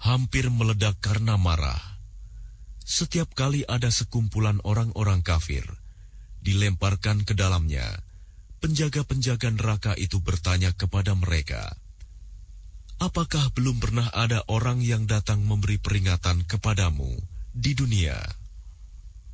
hampir meledak karena marah. Setiap kali ada sekumpulan orang-orang kafir dilemparkan ke dalamnya, penjaga-penjaga neraka itu bertanya kepada mereka, "Apakah belum pernah ada orang yang datang memberi peringatan kepadamu di dunia?"